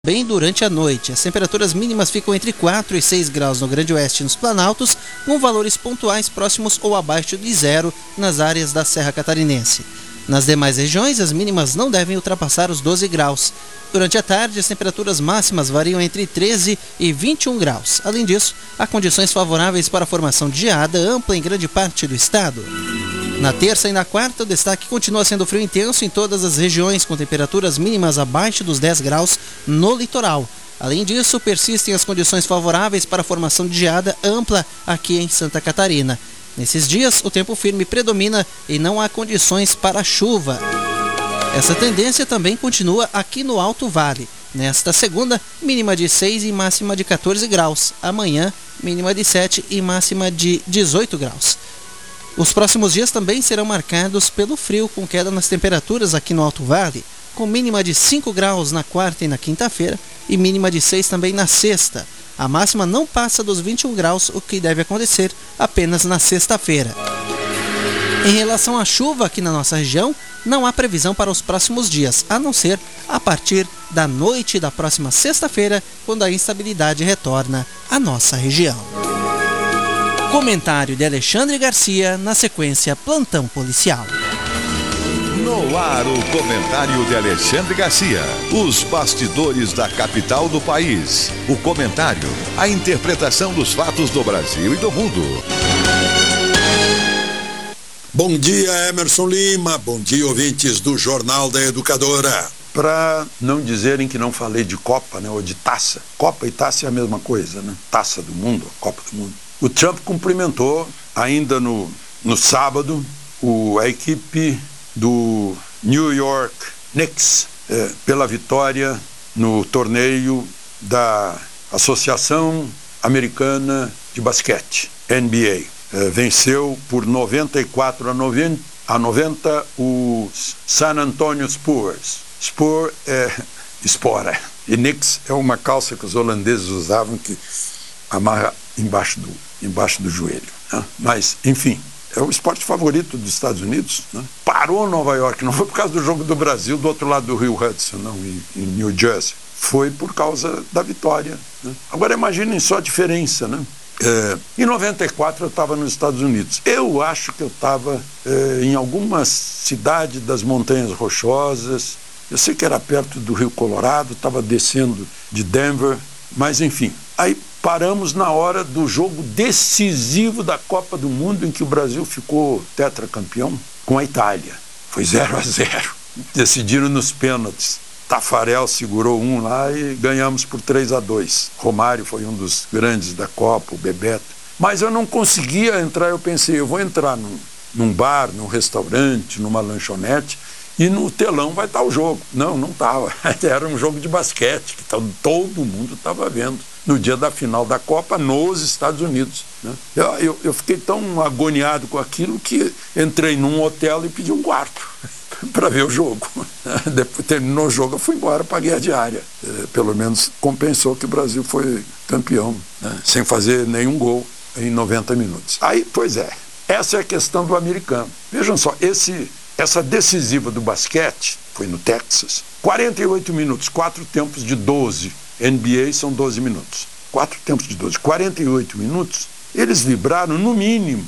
Bem durante a noite. As temperaturas mínimas ficam entre 4 e 6 graus no Grande Oeste e nos Planaltos, com valores pontuais próximos ou abaixo de zero nas áreas da Serra Catarinense. Nas demais regiões, as mínimas não devem ultrapassar os 12 graus. Durante a tarde, as temperaturas máximas variam entre 13 e 21 graus. Além disso, há condições favoráveis para a formação de geada ampla em grande parte do estado. Na terça e na quarta, o destaque continua sendo frio intenso em todas as regiões, com temperaturas mínimas abaixo dos 10 graus no litoral. Além disso, persistem as condições favoráveis para a formação de geada ampla aqui em Santa Catarina. Nesses dias, o tempo firme predomina e não há condições para chuva. Essa tendência também continua aqui no Alto Vale. Nesta segunda, mínima de 6 e máxima de 14 graus. Amanhã, mínima de 7 e máxima de 18 graus. Os próximos dias também serão marcados pelo frio, com queda nas temperaturas aqui no Alto Vale, com mínima de 5 graus na quarta e na quinta-feira e mínima de 6 também na sexta. A máxima não passa dos 21 graus, o que deve acontecer apenas na sexta-feira. Em relação à chuva aqui na nossa região, não há previsão para os próximos dias, a não ser a partir da noite da próxima sexta-feira, quando a instabilidade retorna à nossa região. Comentário de Alexandre Garcia, na sequência Plantão Policial. No ar, o comentário de Alexandre Garcia. Os bastidores da capital do país. O comentário, a interpretação dos fatos do Brasil e do mundo. Bom dia, Emerson Lima. Bom dia, ouvintes do Jornal da Educadora. Para não dizerem que não falei de Copa, né, ou de taça. Copa e taça é a mesma coisa, né? Taça do mundo, Copa do Mundo. O Trump cumprimentou ainda no sábado a equipe do New York Knicks pela vitória no torneio da Associação Americana de Basquete, NBA. Venceu por 94-90 os San Antonio Spurs. Spur é espora. E Knicks é uma calça que os holandeses usavam que amarra embaixo do joelho, né? Mas, enfim, é o esporte favorito dos Estados Unidos, né? Parou Nova York, não foi por causa do jogo do Brasil do outro lado do Rio Hudson, não, em New Jersey. Foi por causa da vitória, né? Agora imaginem só a diferença, né? Em 94 eu estava nos Estados Unidos. Eu acho que eu estava em alguma cidade das Montanhas Rochosas. Eu sei que era perto do Rio Colorado, estava descendo de Denver, mas enfim. Aí paramos na hora do jogo decisivo da Copa do Mundo, em que o Brasil ficou tetracampeão com a Itália. Foi 0-0. Decidiram nos pênaltis. Tafarel segurou um lá e ganhamos por 3-2. Romário foi um dos grandes da Copa, o Bebeto. Mas eu não conseguia entrar, eu pensei, eu vou entrar num bar, num restaurante, numa lanchonete, e no telão vai estar o jogo. Não estava. Era um jogo de basquete, que todo mundo estava vendo, no dia da final da Copa, nos Estados Unidos, né? Eu fiquei tão agoniado com aquilo que entrei num hotel e pedi um quarto para ver o jogo. Depois terminou o jogo, eu fui embora, paguei a diária. Pelo menos compensou que o Brasil foi campeão, né? Sem fazer nenhum gol em 90 minutos. Aí, pois é, essa é a questão do americano. Vejam só, essa decisiva do basquete foi no Texas. 48 minutos, 4 tempos de 12. NBA são 12 minutos. 4 tempos de 12. 48 minutos, eles vibraram no mínimo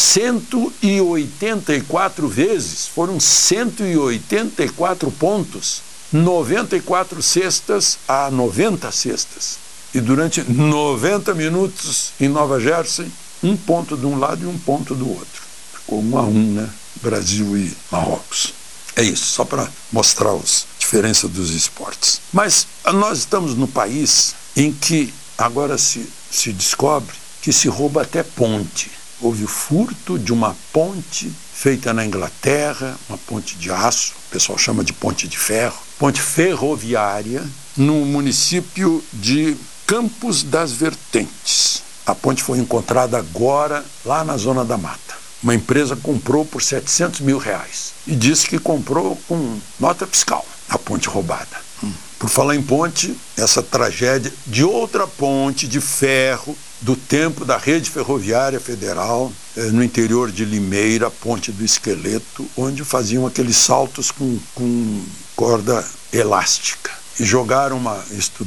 184 vezes. Foram 184 pontos, 94 cestas a 90 cestas. E durante 90 minutos em Nova Jersey, um ponto de um lado e um ponto do outro. Ficou 1-1, né? Brasil e Marrocos. É isso, só para mostrar a diferença dos esportes. Mas nós estamos no país em que agora se descobre que se rouba até ponte. Houve o furto de uma ponte feita na Inglaterra, uma ponte de aço, o pessoal chama de ponte de ferro, ponte ferroviária, no município de Campos das Vertentes. A ponte foi encontrada agora lá na Zona da Mata. Uma empresa comprou por R$700 mil e disse que comprou com nota fiscal a ponte roubada. Por falar em ponte, essa tragédia de outra ponte de ferro do tempo da rede ferroviária federal, no interior de Limeira, a ponte do Esqueleto, onde faziam aqueles saltos com corda elástica. jogaram